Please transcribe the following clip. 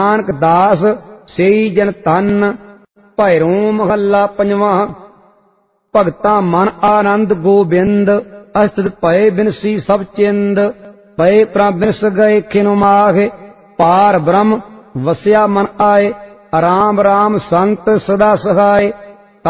ਨਾਨਕ ਦਾਸ ਸਈ ਜਨ ਤਨ। ਭੈਰੋਂ ਮਹੱਲਾ ਪੰਜਵਾਂ। ਭਗਤਾਂ ਮਨ ਆਨੰਦ ਗੋਬਿੰਦ। ਅਸਤਿ ਭਏ ਬਿਨਸੀ ਸਭ ਚਿੰਦ। ਪਏ ਪ੍ਰਭ ਬਿਨਸ ਗਏ ਖਿਨੁ ਮਾਹਿ। ਪਾਰ ਬ੍ਰਹਮ ਵਸਿਆ ਮਨ ਆਏ। ਰਾਮ ਰਾਮ ਸੰਤ ਸਦਾ ਸਹਾਏ।